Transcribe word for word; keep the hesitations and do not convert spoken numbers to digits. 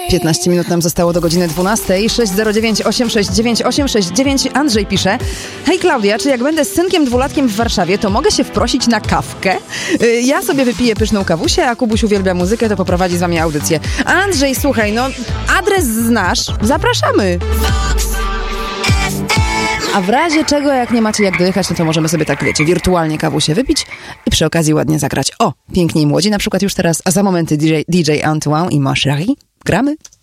piętnaście minut nam zostało do godziny dwunastej. sześć zero dziewięć osiem sześć dziewięć osiem sześć dziewięć. Andrzej pisze: hej Klaudia, czy jak będę z synkiem dwulatkiem w Warszawie, to mogę się wprosić na kawkę? Yy, ja sobie wypiję pyszną kawusię, a Kubuś uwielbia muzykę, to poprowadzi z wami audycję. Andrzej, słuchaj, no adres znasz, zapraszamy. A w razie czego, jak nie macie jak dojechać, no to możemy sobie tak, wiecie, wirtualnie kawusię wypić i przy okazji ładnie zagrać. O, Piękni i Młodzi na przykład już teraz, a za momenty D J, D J Antoine i Ma Chérie. Gramy.